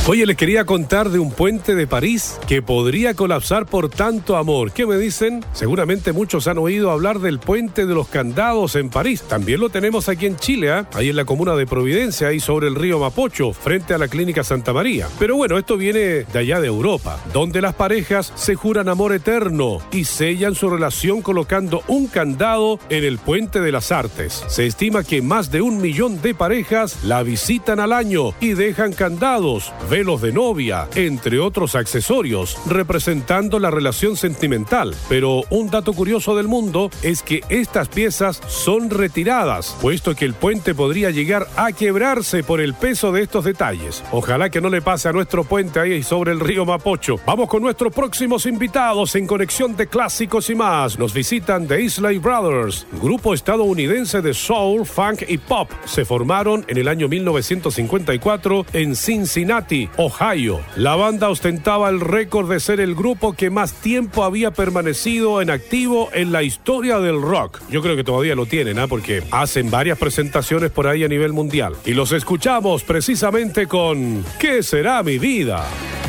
Oye, les quería contar de un puente de París que podría colapsar por tanto amor. ¿Qué me dicen? Seguramente muchos han oído hablar del puente de los Candados en París. También lo tenemos aquí en Chile, ahí en la comuna de Providencia, ahí sobre el río Mapocho, frente a la Clínica Santa María. Pero bueno, esto viene de allá de Europa, donde las parejas se juran amor eterno y sellan su relación colocando un candado en el Puente de las Artes. Se estima que más de 1 millón de parejas la visitan al año y dejan candados, velos de novia, entre otros accesorios, representando la relación sentimental. Pero un dato curioso del mundo es que estas piezas son retiradas, puesto que el puente podría llegar a quebrarse por el peso de estos detalles. Ojalá que no le pase a nuestro puente ahí sobre el río Mapocho. Vamos con nuestros próximos invitados en Conexión de Clásicos y más. Nos visitan The Isley Brothers, grupo estadounidense de soul, funk y pop. Se formaron en el año 1954 en Cincinnati, Ohio. La banda ostentaba el récord de ser el grupo que más tiempo había permanecido en activo en la historia del rock. Yo creo que todavía lo tienen, porque hacen varias presentaciones por ahí a nivel mundial. Y los escuchamos precisamente con ¿Qué será mi vida?